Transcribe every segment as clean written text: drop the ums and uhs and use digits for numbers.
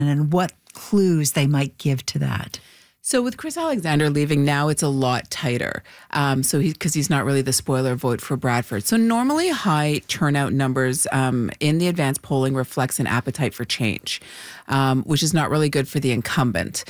and what clues they might give to that? So with Chris Alexander leaving now, it's a lot tighter. Because he's not really the spoiler vote for Bradford. So normally high turnout numbers in the advanced polling reflects an appetite for change, which is not really good for the incumbent.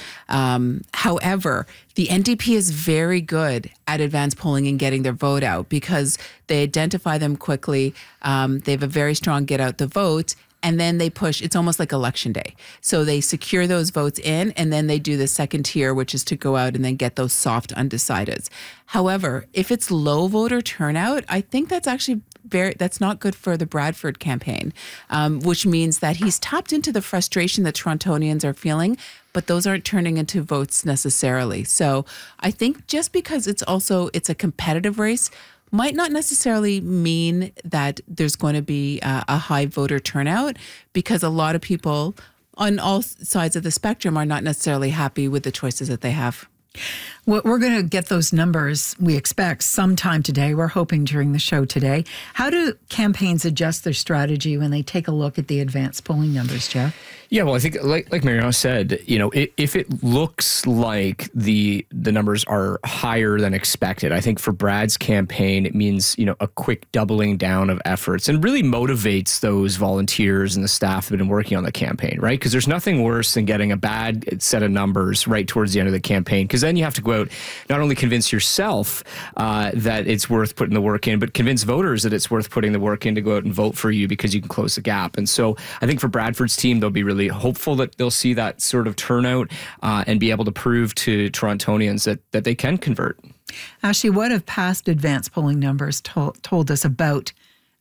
However, the NDP is very good at advanced polling and getting their vote out because they identify them quickly. They have a very strong get out the vote. And then they push, it's almost like election day. So they secure those votes in, and then they do the second tier, which is to go out and then get those soft undecideds. However, if it's low voter turnout, I think that's actually that's not good for the Bradford campaign, which means that he's tapped into the frustration that Torontonians are feeling, but those aren't turning into votes necessarily. So I think just because it's a competitive race, might not necessarily mean that there's going to be a high voter turnout, because a lot of people on all sides of the spectrum are not necessarily happy with the choices that they have. Well, we're going to get those numbers, we expect, sometime today. We're hoping during the show today. How do campaigns adjust their strategy when they take a look at the advanced polling numbers, Jeff? Yeah, well, I think like Mariana said, if it looks like the numbers are higher than expected, I think for Brad's campaign, it means, a quick doubling down of efforts and really motivates those volunteers and the staff that have been working on the campaign, right? Because there's nothing worse than getting a bad set of numbers right towards the end of the campaign, because then you have to go out, not only convince yourself that it's worth putting the work in, but convince voters that it's worth putting the work in to go out and vote for you because you can close the gap. And so I think for Bradford's team, they'll be really hopeful that they'll see that sort of turnout and be able to prove to Torontonians that they can convert. Ashley, what have past advanced polling numbers told us about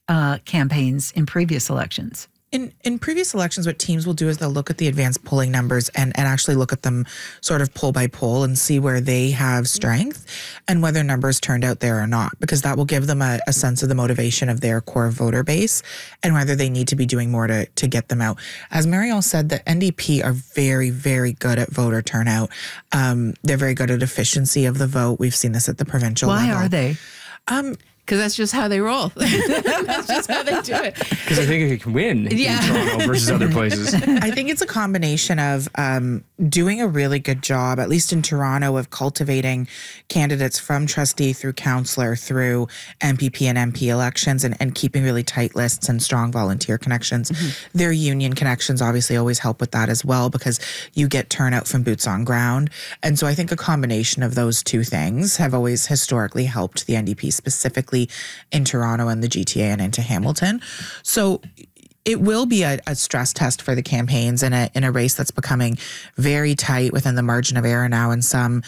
campaigns in previous elections? In previous elections, what teams will do is they'll look at the advanced polling numbers and actually look at them sort of poll by poll and see where they have strength and whether numbers turned out there or not, because that will give them a sense of the motivation of their core voter base and whether they need to be doing more to get them out. As Marielle said, the NDP are very, very good at voter turnout. They're very good at efficiency of the vote. We've seen this at the provincial level. Why are they? Because that's just how they roll. That's just how they do it. Because I think they can win in Toronto versus other places. I think it's a combination of doing a really good job, at least in Toronto, of cultivating candidates from trustee through councillor through MPP and MP elections and keeping really tight lists and strong volunteer connections. Mm-hmm. Their union connections obviously always help with that as well, because you get turnout from boots on ground. And so I think a combination of those two things have always historically helped the NDP, specifically in Toronto and the GTA and into Hamilton. So it will be a stress test for the campaigns in a race that's becoming very tight within the margin of error now in some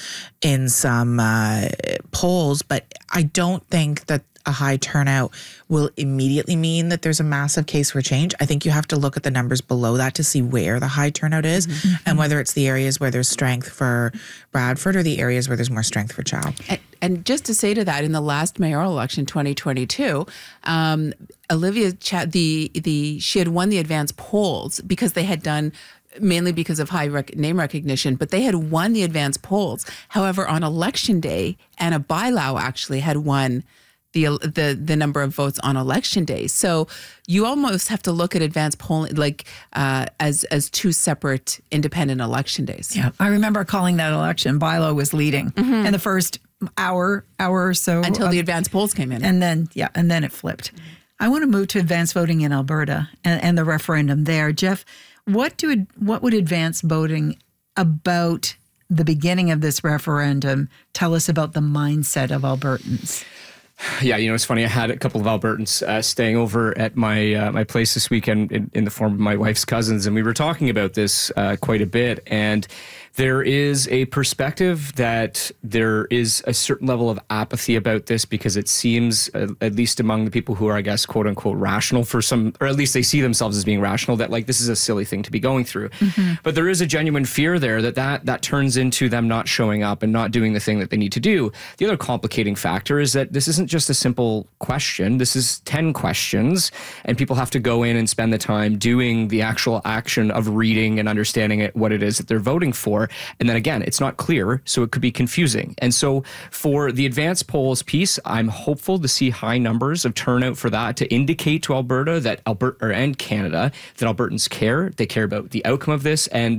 polls. But I don't think that a high turnout will immediately mean that there's a massive case for change. I think you have to look at the numbers below that to see where the high turnout is, mm-hmm. and whether it's the areas where there's strength for Bradford or the areas where there's more strength for Chow. And just to say to that, in the last mayoral election, 2022, Olivia Chow, she had won the advanced polls because they had done, mainly because of high name recognition, but they had won the advanced polls. However, on election day, Anna Bailão actually had won the number of votes on election day. So you almost have to look at advanced polling as two separate independent election days. Yeah, I remember calling that election. Bailão was leading in the first hour or so until the advanced polls came in, and then it flipped. I want to move to advanced voting in Alberta and the referendum there. Jeff, what would advanced voting about the beginning of this referendum tell us about the mindset of Albertans? Yeah, it's funny. I had a couple of Albertans staying over at my place this weekend in the form of my wife's cousins, and we were talking about this quite a bit. And there is a perspective that there is a certain level of apathy about this because it seems, at least among the people who are, I guess, quote unquote, rational for some, or at least they see themselves as being rational, that like this is a silly thing to be going through. Mm-hmm. But there is a genuine fear there that turns into them not showing up and not doing the thing that they need to do. The other complicating factor is that this isn't just a simple question. This is 10 questions, and people have to go in and spend the time doing the actual action of reading and understanding what it is that they're voting for. And then again, it's not clear, so it could be confusing. And so for the advanced polls piece, I'm hopeful to see high numbers of turnout for that to indicate to Alberta and Canada that Albertans care. They care about the outcome of this, and